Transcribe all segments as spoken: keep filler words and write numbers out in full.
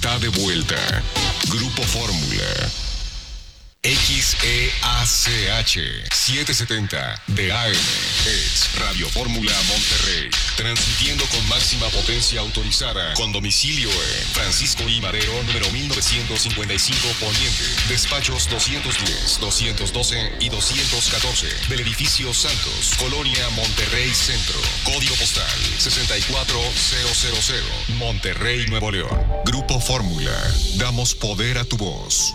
está de vuelta. Grupo Fórmula. X E A C H setecientos setenta de A M es Radio Fórmula Monterrey, transmitiendo con máxima potencia autorizada, con domicilio en Francisco I. Madero, número mil novecientos cincuenta y cinco Poniente, despachos doscientos diez, doscientos doce y doscientos catorce, del edificio Santos, Colonia Monterrey Centro, código postal sesenta y cuatro mil, Monterrey, Nuevo León. Grupo Fórmula, damos poder a tu voz.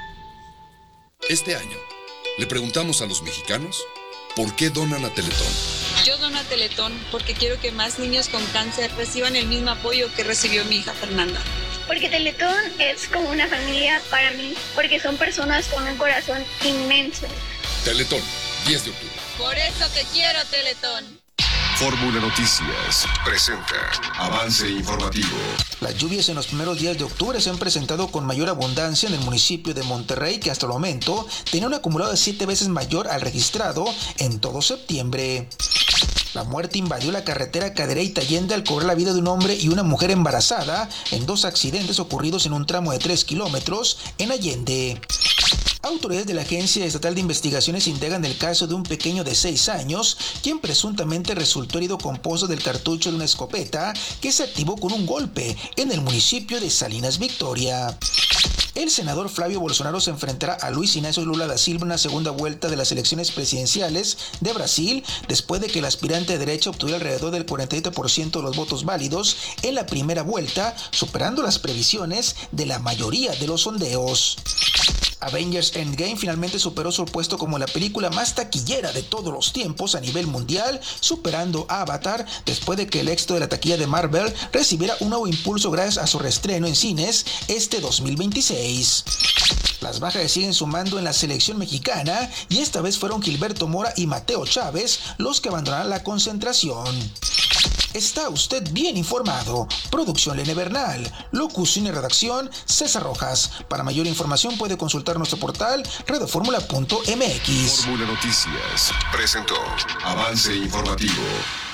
Este año, le preguntamos a los mexicanos por qué donan a Teletón. Yo dono a Teletón porque quiero que más niños con cáncer reciban el mismo apoyo que recibió mi hija Fernanda. Porque Teletón es como una familia para mí, porque son personas con un corazón inmenso. Teletón, diez de octubre. Por eso te quiero, Teletón. Fórmula Noticias presenta avance informativo. Las lluvias en los primeros días de octubre se han presentado con mayor abundancia en el municipio de Monterrey, que hasta el momento tenía un acumulado de siete veces mayor al registrado en todo septiembre. La muerte invadió la carretera Cadereyta-Allende al cobrar la vida de un hombre y una mujer embarazada en dos accidentes ocurridos en un tramo de tres kilómetros en Allende. Autoridades de la Agencia Estatal de Investigaciones indagan el caso de un pequeño de seis años, quien presuntamente resultó herido con pozos del cartucho de una escopeta que se activó con un golpe en el municipio de Salinas Victoria. El senador Flavio Bolsonaro se enfrentará a Luis Inácio Lula da Silva en una segunda vuelta de las elecciones presidenciales de Brasil, después de que el aspirante de derecha obtuviera alrededor del cuarenta y siete por ciento de los votos válidos en la primera vuelta, superando las previsiones de la mayoría de los sondeos. Avengers Endgame finalmente superó su puesto como la película más taquillera de todos los tiempos a nivel mundial, superando a Avatar después de que el éxito de la taquilla de Marvel recibiera un nuevo impulso gracias a su reestreno en cines este dos mil veintiséis. Las bajas siguen sumando en la selección mexicana y esta vez fueron Gilberto Mora y Mateo Chávez los que abandonarán la concentración. Está usted bien informado. Producción Lene Bernal. Locución y redacción César Rojas. Para mayor información puede consultar nuestro portal radioformula punto m x. Fórmula Noticias presentó avance informativo.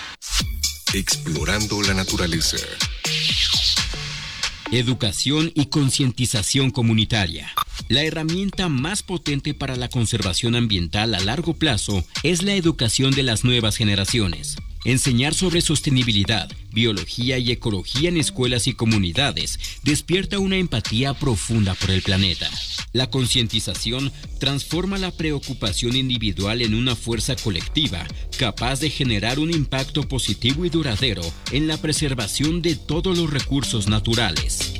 Explorando la naturaleza. Educación y concientización comunitaria. La herramienta más potente para la conservación ambiental a largo plazo es la educación de las nuevas generaciones. Enseñar sobre sostenibilidad, biología y ecología en escuelas y comunidades despierta una empatía profunda por el planeta. La concientización transforma la preocupación individual en una fuerza colectiva capaz de generar un impacto positivo y duradero en la preservación de todos los recursos naturales.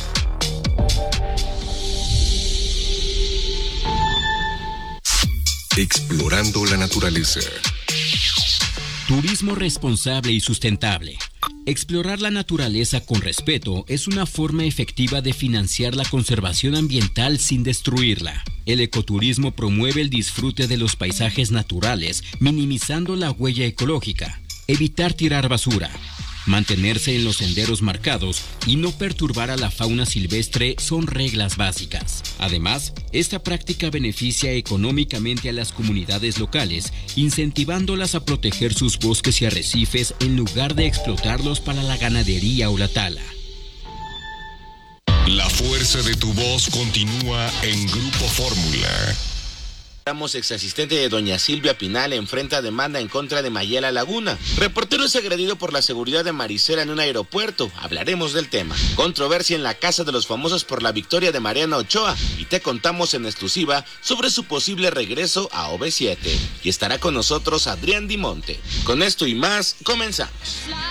Explorando la naturaleza. Turismo responsable y sustentable. Explorar la naturaleza con respeto es una forma efectiva de financiar la conservación ambiental sin destruirla. El ecoturismo promueve el disfrute de los paisajes naturales, minimizando la huella ecológica. Evitar tirar basura. Mantenerse en los senderos marcados y no perturbar a la fauna silvestre son reglas básicas. Además, esta práctica beneficia económicamente a las comunidades locales, incentivándolas a proteger sus bosques y arrecifes en lugar de explotarlos para la ganadería o la tala. La fuerza de tu voz continúa en Grupo Fórmula. Ramos, ex asistente de doña Silvia Pinal, enfrenta demanda en contra de Mayela Laguna. Reportero es agredido por la seguridad de Marisela en un aeropuerto. Hablaremos del tema. Controversia en la casa de los famosos por la victoria de Mariana Ochoa. Y te contamos en exclusiva sobre su posible regreso a O V siete. Y estará con nosotros Adrián Dimonte. Con esto y más, comenzamos.